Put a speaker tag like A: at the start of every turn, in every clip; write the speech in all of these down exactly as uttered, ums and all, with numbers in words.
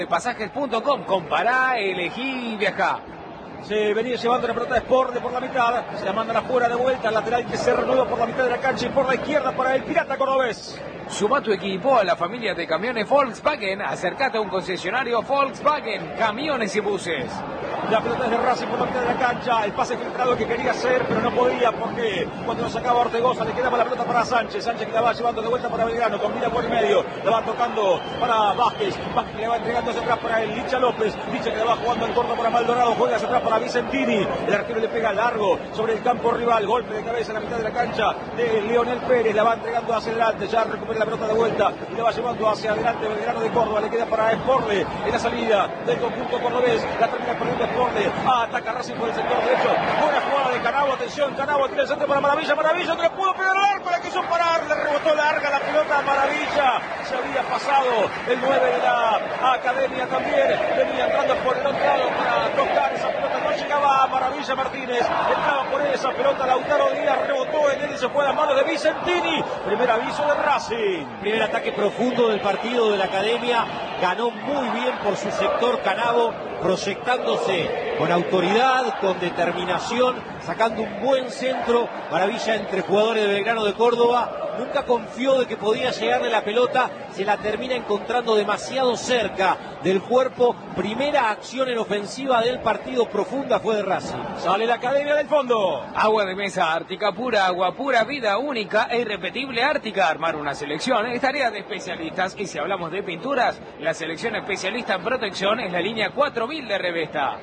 A: Pasajes punto com, compará, elegí y viajá.
B: Se venía llevando la pelota de Sport por la mitad, se la mandan afuera de vuelta, al lateral que se renueva por la mitad de la cancha y por la izquierda para el Pirata cordobés.
A: Suma tu equipo a la familia de camiones Volkswagen, acércate a un concesionario Volkswagen, camiones y buses.
B: La pelota es de Racing por la mitad de la cancha, el pase filtrado que quería hacer, pero no podía porque cuando lo sacaba Ortegoza le quedaba la pelota para Sánchez, Sánchez que la va llevando de vuelta para Belgrano, combina por el medio, la va tocando para Vázquez, Vázquez que le va entregando hacia atrás para el Licha López, Licha que le va jugando en corto para Maldonado, juega hacia atrás para Vicentini, el arquero le pega largo sobre el campo rival, golpe de cabeza en la mitad de la cancha de Leonel Pérez, la va entregando hacia adelante, ya recupera la pelota de vuelta y la va llevando hacia adelante Belgrano de Córdoba, le queda para Esporle en la salida del conjunto cordobés, la termina perdiendo Esporle, ah, ataca Racing por el sector derecho, buena jugada de Canavo, atención, Canavo tira el centro para Maravilla, Maravilla que le pudo pegar al arco, la quiso parar, le rebotó larga la pelota a Maravilla, se había pasado el nueve de la Academia también, venía entrando por el otro lado para tocar esa pelota, no llegaba a Maravilla Martínez, entraba por esa pelota, Lautaro Díaz rebotó en él y se fue a las manos de Vicentini, primer aviso de Racing.
C: Primer ataque profundo del partido de la Academia, ganó muy bien por su sector Canavo, proyectándose con autoridad, con determinación, sacando un buen centro, maravilla entre jugadores de Belgrano de Córdoba, nunca confió de que podía llegarle la pelota, se la termina encontrando demasiado cerca del cuerpo, primera acción en ofensiva del partido profunda fue de Racing.
B: Sale la Academia del fondo.
A: Agua de mesa Ártica pura, agua pura, vida única e irrepetible Ártica. Armar una selección es tarea de especialistas y si hablamos de pinturas, la selección especialista en protección es la línea cuatro mil de Revesta.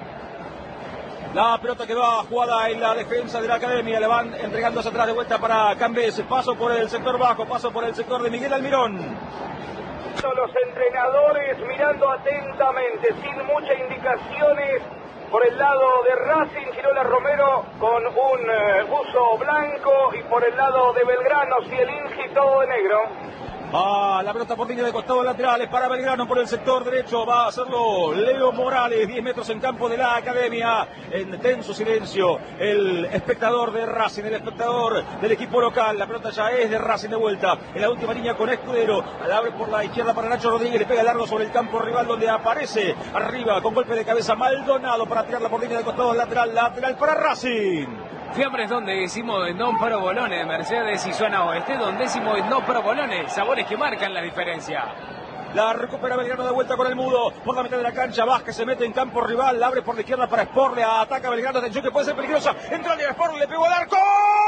B: La pelota que va jugada en la defensa de la Academia, le van entregando hacia atrás de vuelta para Cambés, paso por el sector bajo, paso por el sector de Miguel Almirón.
D: Los entrenadores mirando atentamente, sin muchas indicaciones, por el lado de Racing, Girola Romero con un uh, buzo blanco y por el lado de Belgrano, Cielinski todo de negro.
B: Va la pelota por línea de costado laterales para Belgrano por el sector derecho. Va a hacerlo Leo Morales, diez metros en campo de la Academia. En tenso silencio el espectador de Racing, el espectador del equipo local. La pelota ya es de Racing de vuelta. En la última línea con Escudero. La abre por la izquierda para Nacho Rodríguez. Le pega largo sobre el campo rival donde aparece arriba con golpe de cabeza Maldonado para tirarla por línea de costado lateral. Lateral para Racing.
A: Fiambres donde décimo en Don Provolone, Mercedes y zona oeste, dondécimo en No Provolone, sabores que marcan la diferencia.
B: La recupera Belgrano de vuelta con el Mudo, por la mitad de la cancha, Vázquez se mete en campo rival, la abre por la izquierda para Sporle, ataca Belgrano, atención que puede ser peligrosa, entra a Sporle, le pegó al arco,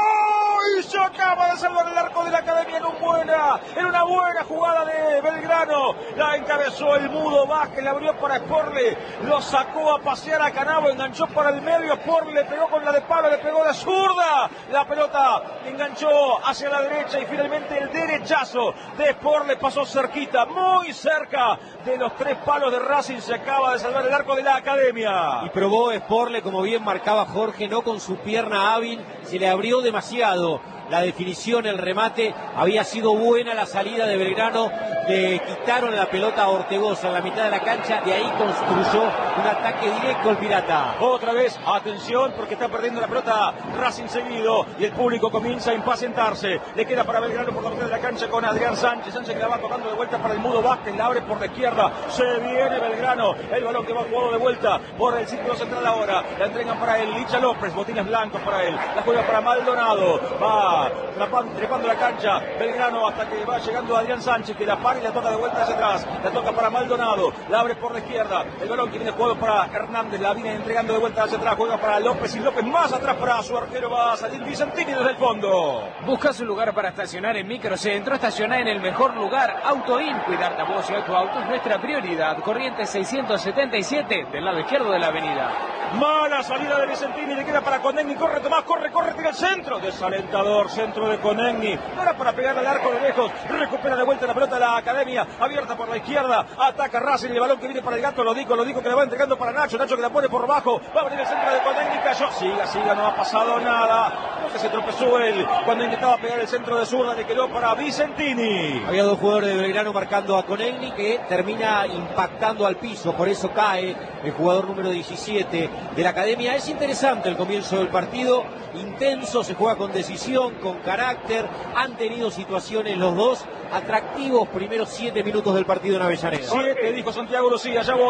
B: y se acaba de salvar el arco de la Academia en, un buena, en una buena jugada de Belgrano, la encabezó el Mudo, Vázquez la abrió para Sporle, lo sacó a pasear a Canavo, enganchó para el medio, Sporle le pegó con la de palo, le pegó de zurda, la pelota enganchó hacia la derecha y finalmente el derechazo de Sporle pasó cerquita, muy cerca de los tres palos de Racing, se acaba de salvar el arco de la Academia.
C: Y probó Sporle, como bien marcaba Jorge, no con su pierna hábil, se le abrió demasiado. La definición, el remate, había sido buena la salida de Belgrano, le quitaron la pelota a Ortegoza en la mitad de la cancha, de ahí construyó un ataque directo al Pirata.
B: Otra vez, atención, porque está perdiendo la pelota Racing seguido, y el público comienza a impacientarse, le queda para Belgrano por la mitad de la cancha con Adrián Sánchez, Sánchez que la va tocando de vuelta para el Mudo Vázquez, la abre por la izquierda, se viene Belgrano, el balón que va jugado de vuelta por el círculo central ahora, la entregan para el Licha López, botines blancos para él, la juega para Maldonado, va trepando la cancha Belgrano hasta que va llegando Adrián Sánchez que la para y la toca de vuelta hacia atrás, la toca para Maldonado, la abre por la izquierda, el balón que viene jugado para Hernández, la viene entregando de vuelta hacia atrás, juega para López y López más atrás para su arquero, va a salir Vicentini desde el fondo.
A: Busca su lugar para estacionar en Microcentro, estacionar en el mejor lugar, Autoin, cuidarte a vos y a tu auto es nuestra prioridad, Corrientes seiscientos setenta y siete del lado izquierdo de la avenida.
B: Mala salida de Vicentini, le queda para Conegni, corre Tomás, corre, corre, tira el centro, desalentador, centro de Conegni, no era para pegar al arco de lejos, recupera de vuelta la pelota de la Academia, abierta por la izquierda, ataca Racing, el balón que viene para el Gato, lo digo, lo digo que le va entregando para Nacho, Nacho que la pone por bajo, va a venir el centro de Conegni, cayó, siga, siga, no ha pasado nada, creo que se tropezó él cuando intentaba pegar el centro de zurda, le quedó para Vicentini.
C: Había dos jugadores de Belgrano marcando a Conegni que termina impactando al piso, por eso cae el jugador número diecisiete de la Academia. Es interesante el comienzo del partido, intenso, se juega con decisión, con carácter, han tenido situaciones los dos, atractivos primeros siete minutos del partido en Avellaneda.
B: Siete, dijo Santiago Lucía, ya